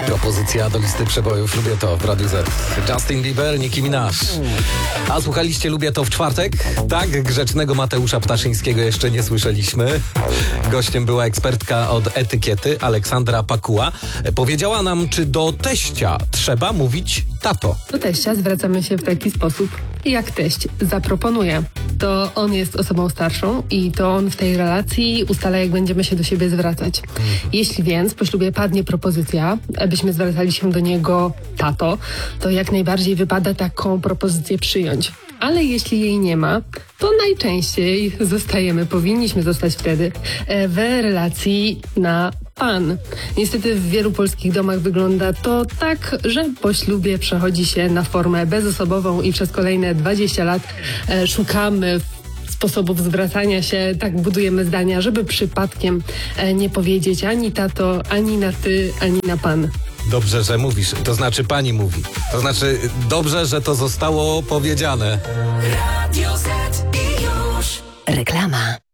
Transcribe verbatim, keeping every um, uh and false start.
Propozycja do listy przebojów Lubię To w Radiu Z. Justin Bieber, Nicki Minaj. A słuchaliście Lubię To w czwartek? Tak, grzecznego Mateusza Ptaszyńskiego jeszcze nie słyszeliśmy. Gościem była ekspertka od etykiety Aleksandra Pakuła. Powiedziała nam, czy do teścia trzeba mówić tato. Do teścia zwracamy się w taki sposób, jak teść zaproponuje. To on jest osobą starszą i to on w tej relacji ustala, jak będziemy się do siebie zwracać. Jeśli więc po ślubie padnie propozycja, abyśmy zwracali się do niego tato, to jak najbardziej wypada taką propozycję przyjąć. Ale jeśli jej nie ma, to najczęściej zostajemy, powinniśmy zostać wtedy w relacji na pan. Niestety w wielu polskich domach wygląda to tak, że po ślubie przechodzi się na formę bezosobową i przez kolejne dwadzieścia lat e, szukamy sposobów zwracania się, tak budujemy zdania, żeby przypadkiem e, nie powiedzieć ani tato, ani na ty, ani na pan. Dobrze, że mówisz, to znaczy pani mówi. To znaczy dobrze, że to zostało powiedziane.